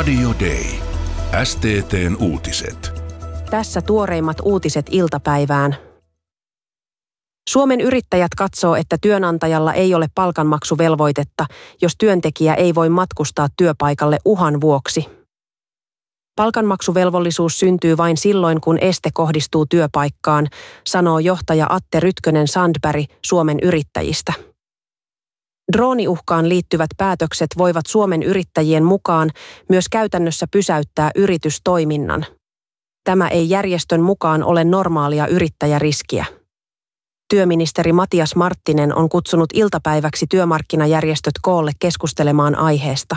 Radio Day. STT:n uutiset. Tässä tuoreimmat uutiset iltapäivään. Suomen yrittäjät katsoo, että työnantajalla ei ole palkanmaksuvelvoitetta, jos työntekijä ei voi matkustaa työpaikalle uhan vuoksi. Palkanmaksuvelvollisuus syntyy vain silloin, kun este kohdistuu työpaikkaan, sanoo johtaja Atte Rytkönen-Sandberg Suomen yrittäjistä. Drooniuhkaan liittyvät päätökset voivat Suomen yrittäjien mukaan myös käytännössä pysäyttää yritystoiminnan. Tämä ei järjestön mukaan ole normaalia yrittäjäriskiä. Työministeri Matias Marttinen on kutsunut iltapäiväksi työmarkkinajärjestöt koolle keskustelemaan aiheesta.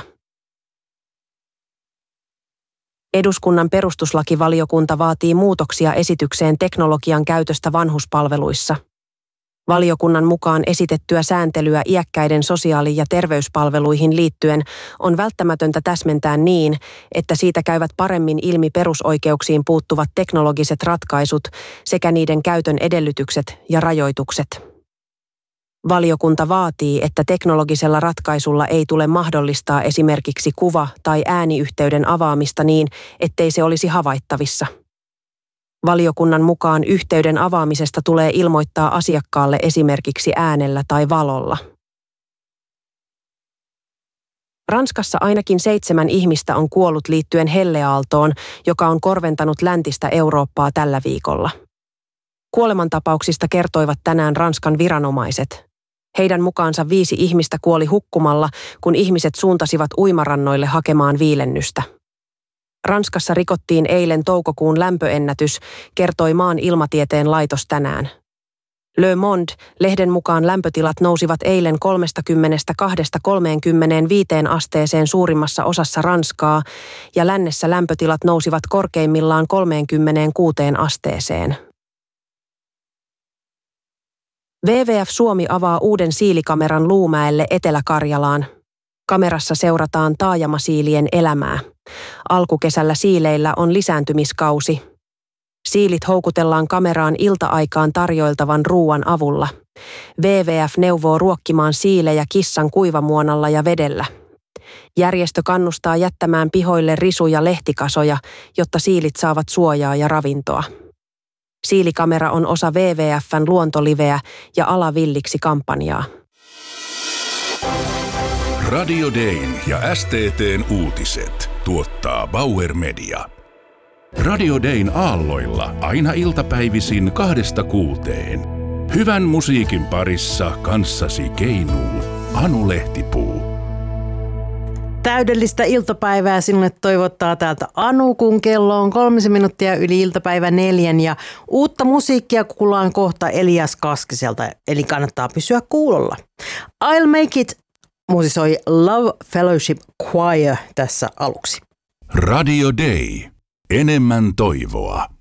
Eduskunnan perustuslakivaliokunta vaatii muutoksia esitykseen teknologian käytöstä vanhuspalveluissa. Valiokunnan mukaan esitettyä sääntelyä iäkkäiden sosiaali- ja terveyspalveluihin liittyen on välttämätöntä täsmentää niin, että siitä käyvät paremmin ilmi perusoikeuksiin puuttuvat teknologiset ratkaisut sekä niiden käytön edellytykset ja rajoitukset. Valiokunta vaatii, että teknologisella ratkaisulla ei tule mahdollistaa esimerkiksi kuva- tai ääniyhteyden avaamista niin, ettei se olisi havaittavissa. Valiokunnan mukaan yhteyden avaamisesta tulee ilmoittaa asiakkaalle esimerkiksi äänellä tai valolla. Ranskassa ainakin 7 ihmistä on kuollut liittyen helleaaltoon, joka on korventanut läntistä Eurooppaa tällä viikolla. Kuolemantapauksista kertoivat tänään Ranskan viranomaiset. Heidän mukaansa 5 ihmistä kuoli hukkumalla, kun ihmiset suuntasivat uimarannoille hakemaan viilennystä. Ranskassa rikottiin eilen toukokuun lämpöennätys, kertoi maan ilmatieteen laitos tänään. Le Monde-lehden mukaan lämpötilat nousivat eilen 32–35 asteeseen suurimmassa osassa Ranskaa ja lännessä lämpötilat nousivat korkeimmillaan 36 asteeseen. WWF Suomi avaa uuden siilikameran Luumäelle Etelä-Karjalaan. Kamerassa seurataan taajamasiilien elämää. Alkukesällä siileillä on lisääntymiskausi. Siilit houkutellaan kameraan ilta-aikaan tarjoiltavan ruuan avulla. WWF neuvoo ruokkimaan siilejä kissan kuivamuonalla ja vedellä. Järjestö kannustaa jättämään pihoille risu- ja lehtikasoja, jotta siilit saavat suojaa ja ravintoa. Siilikamera on osa WWF:n luontoliveä ja Ala villiksi -kampanjaa. Radio Dayn ja STT:n uutiset tuottaa Bauer Media. Radio Dayn aalloilla aina iltapäivisin 2–6. Hyvän musiikin parissa kanssasi keinuu Anu Lehtipuu. Täydellistä iltapäivää sinulle toivottaa täältä Anu, kun kello on 3 minuuttia yli iltapäivä 4 ja uutta musiikkia kuullaan kohta Elias Kaskiselta, eli kannattaa pysyä kuulolla. I'll Make It musisoi Love Fellowship Choir tässä aluksi. Radio Day. Enemmän toivoa.